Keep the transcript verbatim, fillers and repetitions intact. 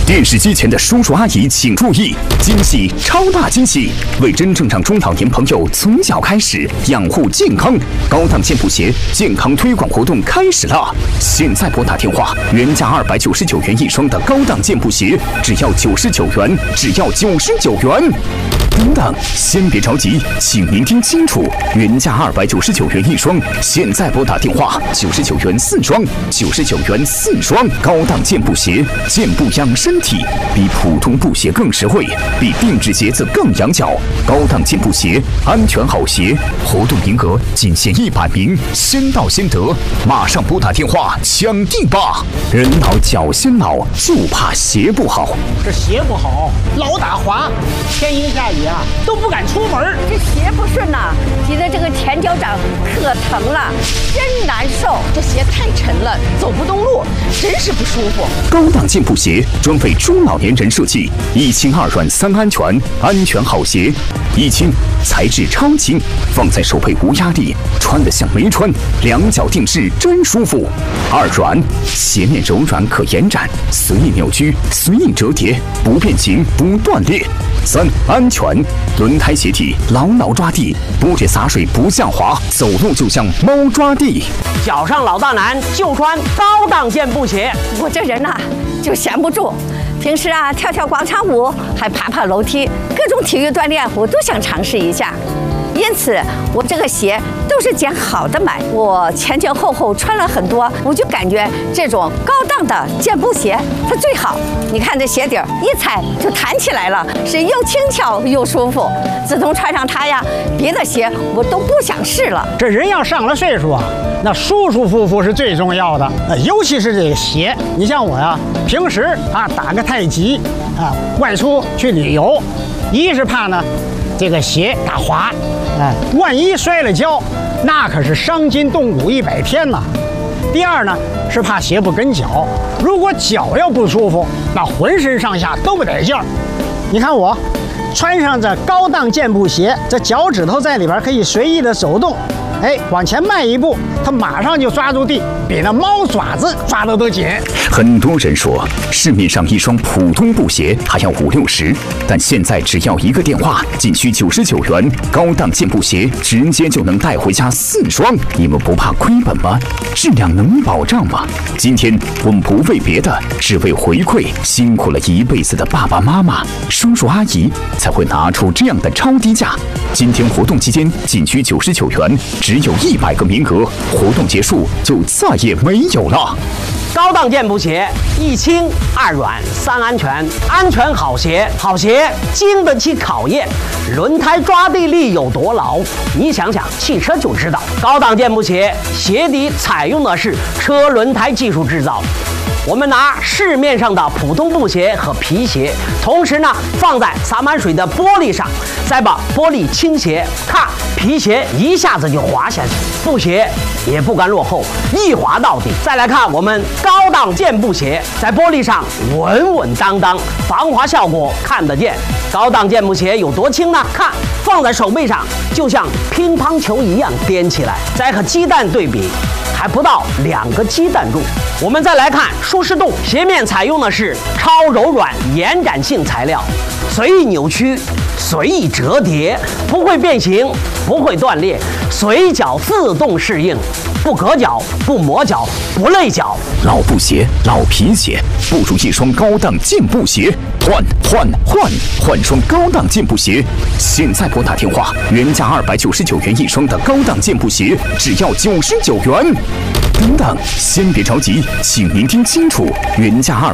电视机前的叔叔阿姨请注意，惊喜超大惊喜！为真正让中老年朋友从小开始养护健康，高档健步鞋健康推广活动开始了！现在拨打电话，原价二百九十九元一双的高档健步鞋，只要九十九元，只要九十九元。等等，先别着急，请您听清楚，原价二百九十九元一双，现在拨打电话九十九元四双，九十九元四双，高档健步鞋，健步养身体，比普通布鞋更实惠，比定制鞋子更养脚。高档健步鞋，安全好鞋，活动名额仅限一百名，先到先得，马上拨打电话抢地吧！人老脚先老，就怕鞋不好。 这鞋不好，老打滑，天阴下雨啊都不敢出门。 这鞋不顺呐，挤得这个前脚掌可疼了，真难受。 这鞋太沉了，走不动路，真是不舒服。 高档健步鞋专为中老年人设计，一轻二软三安全，安全好鞋。一轻，材质超轻，放在手背无压力，穿得像没穿，两脚定制真舒服。二软，鞋面柔软可延展，随意扭曲，随意折叠，不变形不断裂。三安全，轮胎鞋体牢牢抓地，不止洒水不下滑，走路就像猫抓地。 脚上老大难，就穿高档健步鞋。 我这人呐、啊，就闲不住。平时啊，跳跳广场舞，还爬爬楼梯，各种体育锻炼我都想尝试一下。因此，我这个鞋都是捡好的买。我前前后后穿了很多，我就感觉这种高档的健步鞋它最好。你看这鞋底儿一踩就弹起来了，是又轻巧又舒服。自从穿上它呀，别的鞋我都不想试了。 这人要上了岁数啊，那舒舒服服是最重要的。呃，尤其是这个鞋，你像我呀，平时啊打个太极啊，外出去旅游，一是怕呢这个鞋打滑。哎，万一摔了跤，那可是伤筋动骨一百天呐。第二呢，是怕鞋不跟脚，如果脚要不舒服，那浑身上下都不得劲儿。你看我穿上这高档健步鞋，这脚趾头在里边可以随意的走动，哎，往前迈一步，它马上就抓住地，比那猫爪子抓得都紧。 很多人说，市面上一双普通布鞋还要五六十，但现在只要一个电话，仅需九十九元，高档健步鞋直接就能带回家四双。你们不怕亏本吗？质量能保障吗？今天我们不为别的，只为回馈辛苦了一辈子的爸爸妈妈、叔叔阿姨，才会拿出这样的超低价。今天活动期间仅需九十九元，只有一百个名额，活动结束就再也没有了。 高档健步鞋，一轻二软三安全，安全好鞋，好鞋经得起考验，轮胎抓地力有多牢，你想想汽车就知道。高档健步鞋鞋底采用的是车轮胎技术制造。我们拿市面上的普通布鞋和皮鞋，同时呢放在洒满水的玻璃上，再把玻璃倾斜，看皮鞋一下子就滑下去，布鞋也不甘落后，一滑到底。再来看我们高档健步鞋，在玻璃上稳稳当当，防滑效果看得见。高档健步鞋有多轻呢？看放在手背上，就像乒乓球一样颠起来。再和鸡蛋对比，还不到两个鸡蛋重。我们再来看舒适度，鞋面采用的是超柔软延展性材料，随意扭曲，随意折叠，不会变形，不会断裂，随脚自动适应，不硌脚，不磨脚，不累脚。 老布鞋、老皮鞋，不如一双高档健步鞋。换换换换双高档健步鞋！现在拨打电话，原价二百九十九元一双的高档健步鞋，只要九十九元。等等，先别着急，请您听清楚，原价二。